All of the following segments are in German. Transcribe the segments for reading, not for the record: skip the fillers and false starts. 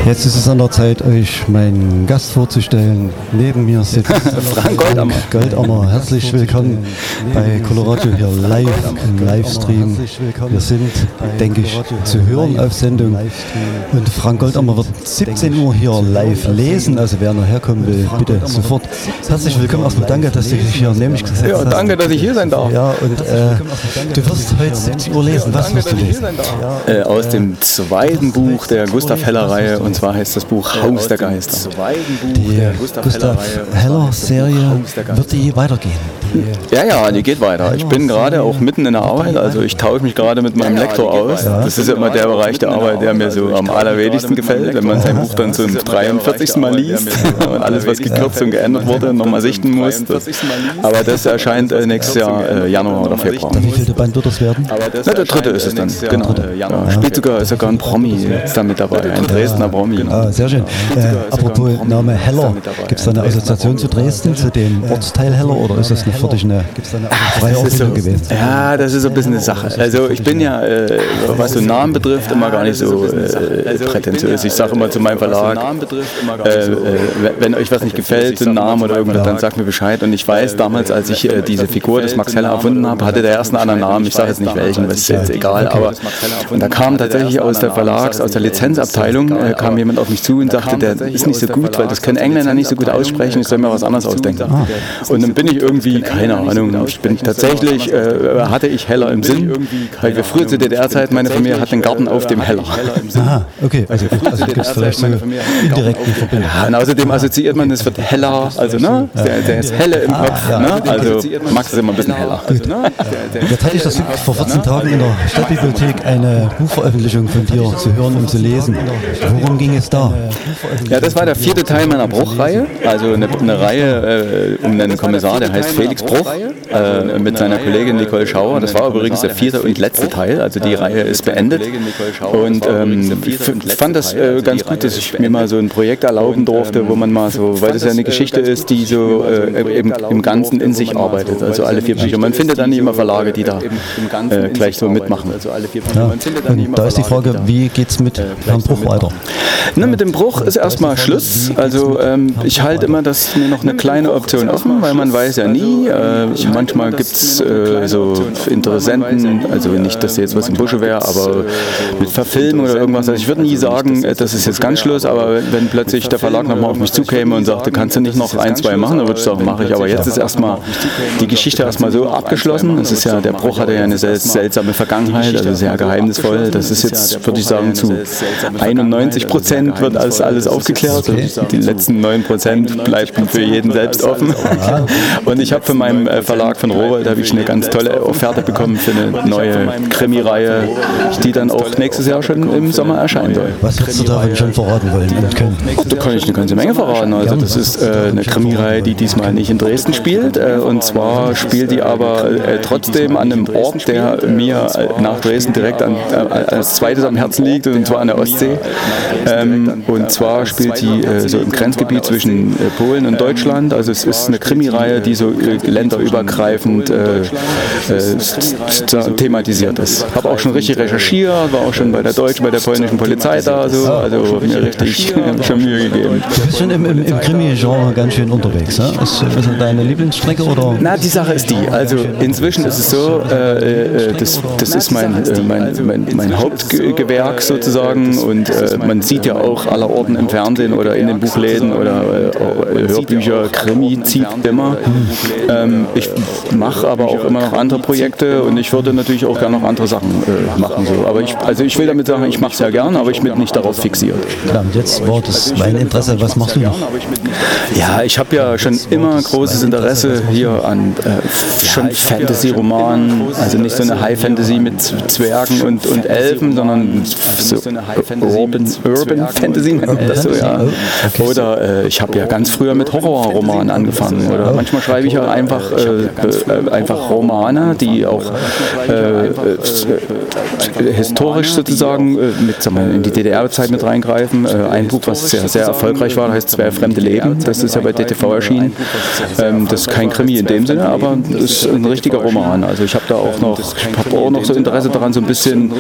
Jetzt ist es an der Zeit, euch meinen Gast vorzustellen. Neben mir sitzt Frank Goldammer. Herzlich willkommen bei Coloradio hier live im Livestream. Wir sind, denke ich, zu hören auf Sendung. Und Frank Goldammer wird 17 Uhr hier live lesen. Also wer nachher kommen will, bitte sofort. Herzlich willkommen. Erstmal danke, dass du dich hier nämlich gesetzt hast. Ja, danke, dass ich hier sein darf. Ja, und du wirst heute 17 Uhr lesen. Was wirst du lesen? Aus dem zweiten Buch der Gustav Heller-Reihe, und zwar heißt das Buch Haus der Geister. Die Gustav Heller-Serie, wird die weitergehen? Ja, die geht weiter. Ich bin gerade auch mitten in der Arbeit, also ich tausche mich gerade mit meinem Lektor aus. Das ist ja immer der Bereich der Arbeit, der mir so am allerwenigsten gefällt, wenn man sein Buch dann zum 43. Mal liest und alles, was gekürzt und geändert wurde, nochmal sichten muss. Aber das erscheint nächstes Jahr Januar oder Februar. Wie viele Band wird das werden? Na, der dritte ist es dann, genau. Spielt sogar ein Promi ist da mit dabei, ein Dresdner Promi. Ah, sehr schön. Apropos Name Heller, gibt es da eine Assoziation zu Dresden, zu dem Ortsteil Heller, oder ist das für dich eine freie Ordnung gewesen? Ja, das ist so ein bisschen eine Sache. Also ich bin ja, was so Namen betrifft, immer gar nicht so prätentiös. Ich sage immer zu meinem Verlag, wenn euch was nicht gefällt, ein Name oder irgendwas, dann sagt mir Bescheid. Und ich weiß, damals, als ich diese Figur des Max Heller erfunden habe, hatte der erst einen anderen Namen. Ich sage jetzt nicht welchen, das ist jetzt egal. Aber und da kam tatsächlich aus der Lizenzabteilung, kam jemand auf mich zu und sagte, der ist nicht so gut, weil das können Engländer nicht so gut aussprechen, ich soll mir was anderes ausdenken. Und dann bin ich irgendwie, keine Ahnung, hatte ich Heller im Sinn, weil wir früher zur DDR-Zeit, meine Familie hat den Garten auf dem Heller. Aha, okay, also gibt es vielleicht so indirekte Verbindung. Ja, und außerdem assoziiert man, es wird heller, also ne, der ist helle im Kopf, ne, also Max ist immer ein bisschen heller. Jetzt hatte ich das vor 14 Tagen in der Stadtbibliothek eine Buchveröffentlichung von dir zu hören und zu lesen. Worum ging es da? Ja, das war der 4. Teil meiner Bruchreihe, also eine Reihe um einen Kommissar, der heißt Felix Bruch, mit seiner Kollegin Nicole Schauer. Das war übrigens der 4. und letzte Teil, also die Reihe ist beendet. Und ich fand das ganz gut, dass ich mir mal so ein Projekt erlauben durfte, wo man mal so, weil das ja eine Geschichte ist, die so im Ganzen in sich arbeitet, also alle 4 Bücher. Man findet dann nicht immer Verlage, die da gleich so mitmachen. Ja. Und da ist die Frage, wie geht es mit Herrn Bruch weiter? Na, mit dem Bruch ist erstmal Schluss. Also ich halte immer das mir noch eine kleine Option offen, weil man weiß ja nie. Manchmal gibt es so Interessenten, also nicht, dass jetzt was im Busche wäre, aber mit Verfilmung oder irgendwas. Also ich würde nie sagen, das ist jetzt ganz Schluss, aber wenn plötzlich der Verlag nochmal auf mich zukäme und sagte, kannst du nicht noch 1, 2 machen, dann würde ich sagen, mache ich. Aber jetzt ist erstmal die Geschichte erstmal so abgeschlossen. Es ist ja, der Bruch hatte ja eine seltsame Vergangenheit, also sehr geheimnisvoll. Das ist jetzt, würde ich sagen, zu 91% wird alles aufgeklärt. Die letzten 9% bleiben für jeden selbst offen. Und ich habe von meinem Verlag von Rowohlt eine ganz tolle Offerte bekommen für eine neue Krimi-Reihe, die dann auch nächstes Jahr schon im Sommer erscheinen soll. Was würdest du davon schon verraten wollen und können? Da kann ich eine ganze Menge verraten. Also das ist eine Krimi-Reihe, die diesmal nicht in Dresden spielt. Und zwar spielt die aber trotzdem an einem Ort, der mir nach Dresden direkt als zweites am Herzen liegt, und zwar an der Ostsee. Und zwar spielt die so im Grenzgebiet zwischen Polen und Deutschland. Also es ist eine Krimireihe, die so länderübergreifend thematisiert ist. Habe auch schon richtig recherchiert, war auch schon bei der polnischen Polizei da, also mir richtig schon Mühe gegeben. Du bist schon im Krimi-Genre ganz schön unterwegs, ne? Ist das deine Lieblingsstrecke, oder? Na, die Sache ist die, also inzwischen ist es so, das ist mein Hauptgewerk sozusagen, und man sieht ja auch allerorten im Fernsehen oder in den Buchläden oder Hörbücher, Krimi zieht immer. Ich mache aber auch immer noch andere Projekte, und ich würde natürlich auch gerne noch andere Sachen machen. So. Aber ich will damit sagen, ich mache es ja gern, aber ich bin nicht darauf fixiert. Ja, und jetzt war das mein Interesse, was machst du noch? Ja, ich habe ja schon immer großes Interesse hier an schon Fantasy-Romanen, also nicht so eine High-Fantasy mit Zwergen und Elfen, sondern so Urban Fantasy nennt man das so, ja. Oder ich habe ja ganz früher mit Horrorromanen angefangen, oder manchmal schreibe ich ja einfach Romane, die auch historisch sozusagen in die DDR-Zeit mit reingreifen. Ein Buch, was sehr, sehr erfolgreich war, heißt Zwei fremde Leben. Das ist ja bei DTV erschienen. Das ist kein Krimi in dem Sinne, aber das ist ein richtiger Roman. Also ich habe da auch noch so Interesse daran, so ein bisschen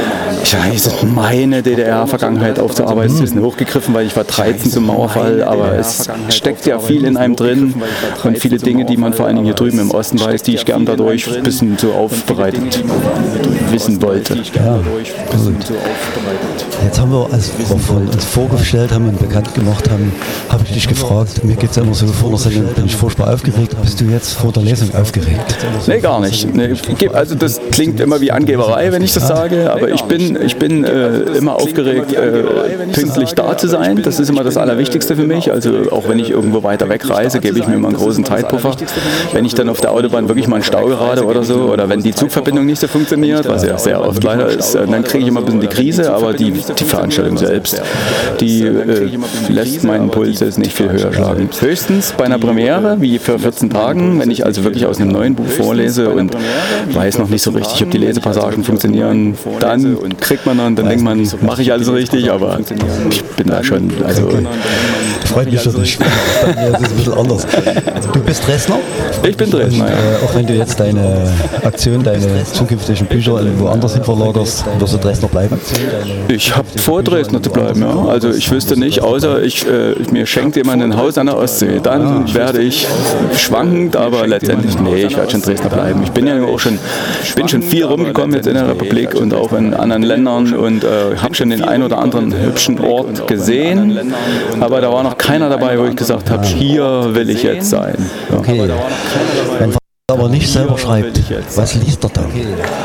meine DDR-Vergangenheit aufzuarbeiten. Das ist ein bisschen hochgegriffen, weil ich war 13 zum Mauerfall, aber es steckt ja viel in einem drin und viele Dinge, die man vor allen Dingen hier drüben im Osten weiß, die ich gern dadurch ein bisschen so aufbereitet wissen wollte. Ja, gut. Jetzt haben wir, als wir uns vorgestellt haben und bekannt gemacht haben, habe ich dich gefragt, mir geht es ja immer so vor der Sendung, bin ich furchtbar aufgeregt. Bist du jetzt vor der Lesung aufgeregt? Nee, gar nicht. Nee, also das klingt immer wie Angeberei, wenn ich das sage, aber ich bin immer aufgeregt, pünktlich da zu sein. Das ist immer das Allerwichtigste für mich. Also auch wenn ich irgendwo weiter weg reise, gebe ich mir immer einen großen Zeitpuffer. Wenn ich dann auf der Autobahn wirklich mal einen Stau gerate oder so, oder wenn die Zugverbindung nicht so funktioniert, was ja sehr oft leider ist, dann kriege ich immer ein bisschen die Krise, aber die Veranstaltung selbst, die lässt meinen Puls jetzt nicht viel höher schlagen. Höchstens bei einer Premiere, wie vor 14 Tagen, wenn ich also wirklich aus einem neuen Buch vorlese und weiß noch nicht so richtig, ob die Lesepassagen funktionieren, dann kriegt man dann denkt man, mache ich alles richtig, aber ich bin da schon, also... Freut mich schon nicht. Das ist ein bisschen anders. Du bist Dresdner? Ich bin Dresdner, ja. Auch wenn du jetzt deine Aktion, deine zukünftigen Bücher woanders hin verlagerst, wirst du Dresdner bleiben? Ich habe vor, Dresdner zu bleiben, ja. Also ich wüsste nicht, außer mir schenkt jemand ein Haus an der Ostsee. Dann werde ich schwankend, aber letztendlich, nee, ich werde schon Dresdner bleiben. Ich bin ja auch schon viel rumgekommen jetzt in der Republik und auch in anderen Ländern und habe schon den einen oder anderen hübschen Ort gesehen, aber da war noch keiner dabei, wo ich gesagt habe, hier will ich jetzt sein. Ja. Okay. Wenn man aber nicht selber schreibt, was liest er dann?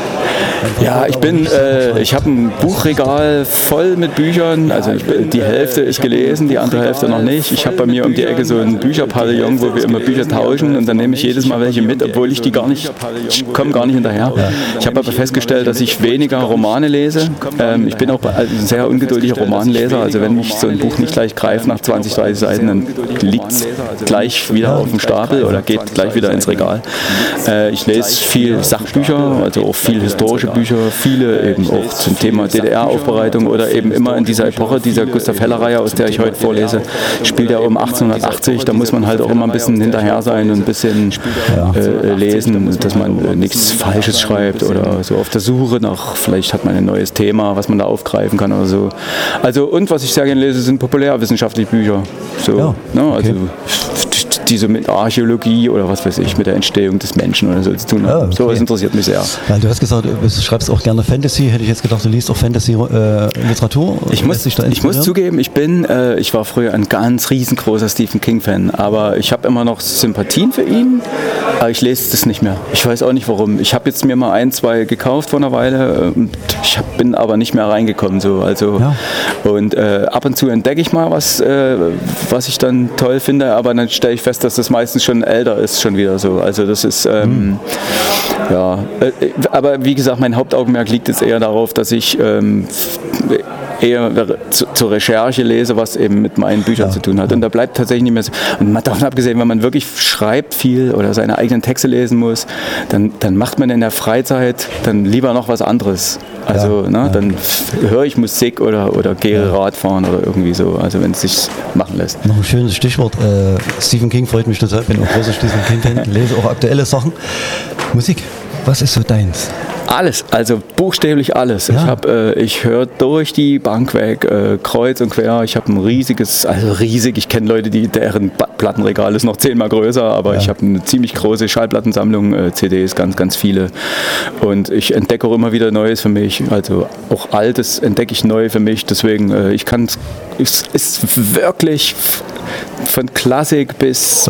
Ja, ich habe ein Buchregal voll mit Büchern, also die Hälfte ist gelesen, die andere Hälfte noch nicht. Ich habe bei mir um die Ecke so ein Bücherpavillon, wo wir immer Bücher tauschen und dann nehme ich jedes Mal welche mit, obwohl ich komme gar nicht hinterher. Ich habe aber festgestellt, dass ich weniger Romane lese. Ich bin auch ein sehr ungeduldiger Romanleser, also wenn mich so ein Buch nicht gleich greift nach 20, 30 Seiten, dann liegt es gleich wieder auf dem Stapel oder geht gleich wieder ins Regal. Ich lese viel Sachbücher, also auch viel historische Bücher, viele eben auch zum Thema DDR-Aufbereitung oder eben immer in dieser Epoche, dieser Gustav Heller-Reihe, aus der ich heute vorlese, spielt ja um 1880, da muss man halt auch immer ein bisschen hinterher sein und ein bisschen lesen, dass man nichts Falsches schreibt oder so auf der Suche nach, vielleicht hat man ein neues Thema, was man da aufgreifen kann oder so. Also und was ich sehr gerne lese, sind populärwissenschaftliche Bücher. So, ja, okay. Also die so mit Archäologie oder was weiß ich, mit der Entstehung des Menschen oder so zu tun haben. Okay. Sowas interessiert mich sehr. Weil du hast gesagt, du schreibst auch gerne Fantasy. Hätte ich jetzt gedacht, du liest auch Fantasy-Literatur? Ich muss zugeben, ich war früher ein ganz riesengroßer Stephen King-Fan, aber ich habe immer noch Sympathien für ihn, aber ich lese das nicht mehr. Ich weiß auch nicht warum. Ich habe jetzt mir mal 1, 2 gekauft vor einer Weile, bin aber nicht mehr reingekommen. So. Also, ja. Und ab und zu entdecke ich mal was ich dann toll finde, aber dann stelle ich fest, dass das meistens schon älter ist, schon wieder so. Also das ist, ja, aber wie gesagt, mein Hauptaugenmerk liegt jetzt eher darauf, dass ich eher zur Recherche lese, was eben mit meinen Büchern zu tun hat. Und da bleibt tatsächlich nicht mehr so. Und mal davon abgesehen, wenn man wirklich schreibt viel oder seine eigenen Texte lesen muss, dann macht man in der Freizeit dann lieber noch was anderes. Also dann höre ich Musik oder gehe Radfahren oder irgendwie so, also wenn es sich machen lässt. Noch ein schönes Stichwort. Stephen King freut mich total, bin auch großer Stephen King-Fan, lese auch aktuelle Sachen. Musik, was ist so deins? Alles, also buchstäblich alles. Ja. Ich höre durch die Bank weg, kreuz und quer. Ich habe ein riesiges, also riesig, ich kenne Leute, deren Plattenregal ist noch 10-mal größer, aber ich habe eine ziemlich große Schallplattensammlung, CDs, ganz, ganz viele. Und ich entdecke auch immer wieder Neues für mich, also auch Altes entdecke ich neu für mich, deswegen, es ist wirklich von Klassik bis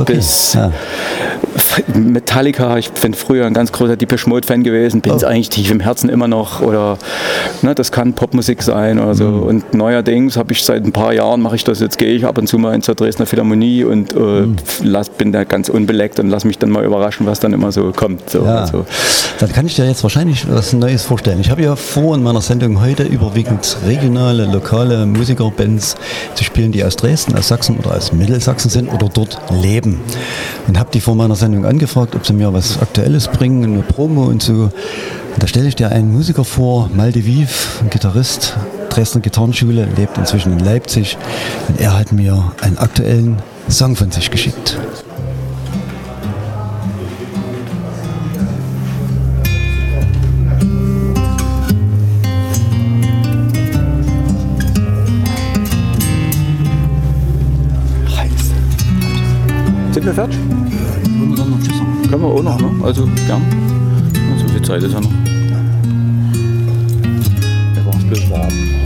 Metallica. Ich bin früher ein ganz großer Depeche Mode-Fan gewesen, bin es eigentlich tief im Herzen immer noch, oder das kann Popmusik sein oder so. Und neuerdings habe ich seit ein paar Jahren, gehe ich ab und zu mal zur Dresdner Philharmonie und bin da ganz unbeleckt und lass mich dann mal überraschen, was dann immer so kommt. So, so. Dann kann ich dir jetzt wahrscheinlich was Neues vorstellen. Ich habe ja vor, in meiner Sendung heute überwiegend regionale, lokale Musikerbands zu spielen, die aus Dresden, aus Sachsen oder aus Mittelsachsen sind oder dort leben. Und habe die vor meiner Sendung angefragt, ob sie mir was Aktuelles bringen, eine Promo und so. Und da stelle ich dir einen Musiker vor, Malte Wief, ein Gitarrist, Dresdner Gitarrenschule, lebt inzwischen in Leipzig. Und er hat mir einen aktuellen Song von sich geschickt. Sind wir fertig? Wollen wir dann noch Tschüss sagen? Können wir auch noch, ne? Also gern. So viel Zeit ist ja noch. Der war bloß warm.